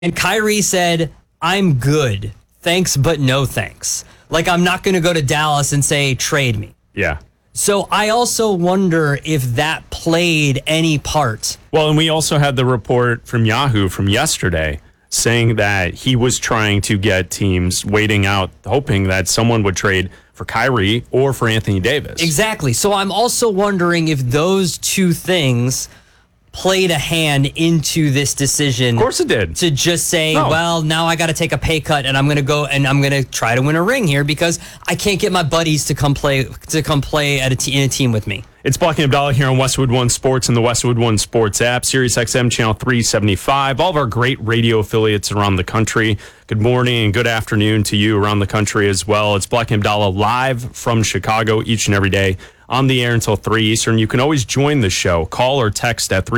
And Kyrie said, I'm good. Thanks, but no thanks. Like, I'm not going to go to Dallas and say, trade me. Yeah. So I also wonder if that played any part. Well, and we also had the report from Yahoo from yesterday saying that he was trying to get teams waiting out, hoping that someone would trade for Kyrie or for Anthony Davis. Exactly. So I'm also wondering if those two things played a hand into this decision. Of course it did. To just say, well, now I got to take a pay cut and I'm going to go and I'm going to try to win a ring here because I can't get my buddies to come play in a team with me. It's Black and Abdallah here on Westwood One Sports and the Westwood One Sports app, Sirius XM channel 375. All of our great radio affiliates around the country. Good morning and good afternoon to you around the country as well. It's Black and Abdallah live from Chicago each and every day on the air until 3 Eastern. You can always join the show. Call or text at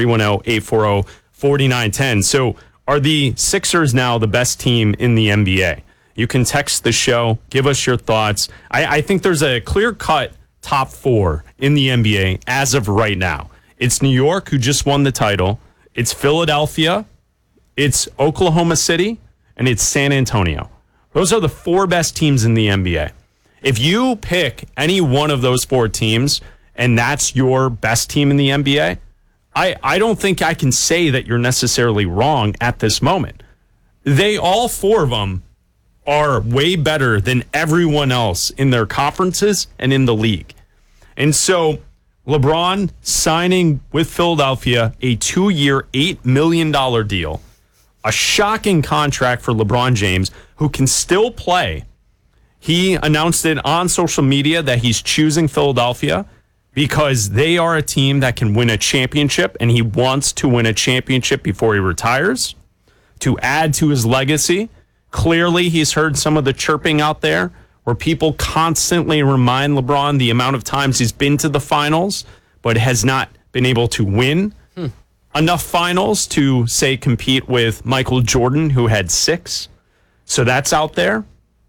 310-840-4910. So are the Sixers now the best team in the NBA? You can text the show. Give us your thoughts. I think there's a clear-cut top four in the NBA as of right now. It's New York, who just won the title. It's Philadelphia. It's Oklahoma City. And it's San Antonio. Those are the four best teams in the NBA. If you pick any one of those four teams and that's your best team in the NBA, I don't think I can say that you're necessarily wrong at this moment. All four of them are way better than everyone else in their conferences and in the league. And so LeBron signing with Philadelphia a 2-year, $8 million deal, a shocking contract for LeBron James, who can still play. He announced it on social media that he's choosing Philadelphia because they are a team that can win a championship, and he wants to win a championship before he retires to add to his legacy. Clearly, he's heard some of the chirping out there where people constantly remind LeBron the amount of times he's been to the finals, but has not been able to win enough finals to, say, compete with Michael Jordan, who had 6. So that's out there.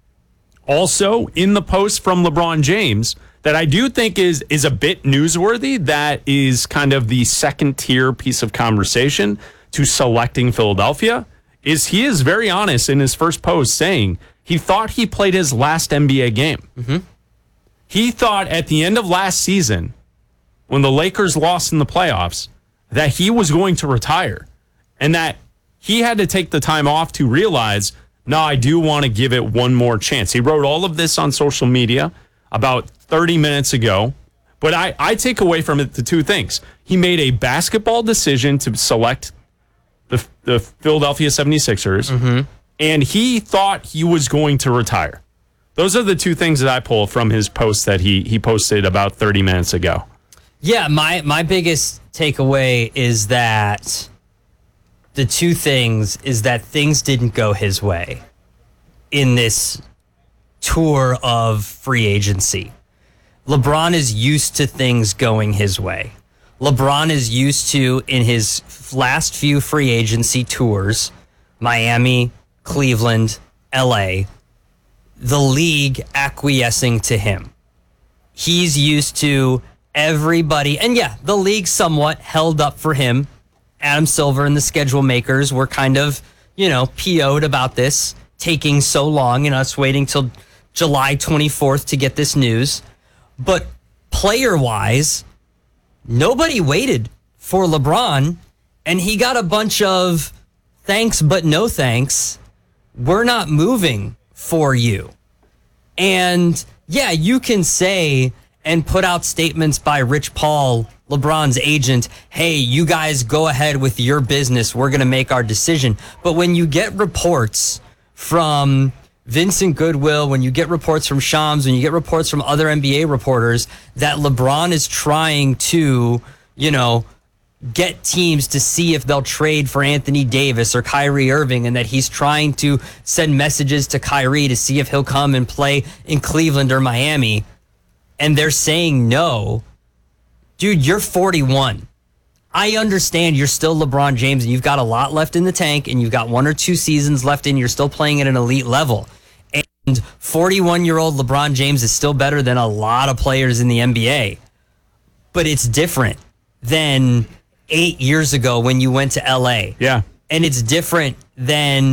Also, in the post from LeBron James, that I do think is a bit newsworthy, that is kind of the second-tier piece of conversation to selecting Philadelphia, is he is very honest in his first post saying he thought he played his last NBA game. Mm-hmm. He thought at the end of last season, when the Lakers lost in the playoffs, that he was going to retire and that he had to take the time off to realize, no, I do want to give it one more chance. He wrote all of this on social media about 30 minutes ago, but I take away from it the two things. He made a basketball decision to select the Philadelphia 76ers, and he thought he was going to retire. Those are the two things that I pull from his post that he posted about 30 minutes ago. Yeah, my biggest takeaway is that the two things is that things didn't go his way in this tour of free agency. LeBron is used to things going his way. LeBron is used to, in his last few free agency tours, Miami, Cleveland, LA, the league acquiescing to him. He's used to everybody, and yeah, the league somewhat held up for him. Adam Silver and the schedule makers were kind of, PO'd about this taking so long and us waiting till July 24th to get this news. But player-wise, nobody waited for LeBron, and he got a bunch of thanks but no thanks. We're not moving for you. And yeah, you can say and put out statements by Rich Paul, LeBron's agent, hey, you guys go ahead with your business. We're going to make our decision. But when you get reports from Vincent Goodwill, when you get reports from Shams, when you get reports from other NBA reporters that LeBron is trying to, get teams to see if they'll trade for Anthony Davis or Kyrie Irving, and that he's trying to send messages to Kyrie to see if he'll come and play in Cleveland or Miami, and they're saying no, dude, you're 41. I understand you're still LeBron James and you've got a lot left in the tank and you've got 1 or 2 seasons left and you're still playing at an elite level. And 41-year-old LeBron James is still better than a lot of players in the NBA. But it's different than 8 years ago when you went to LA. Yeah. And it's different then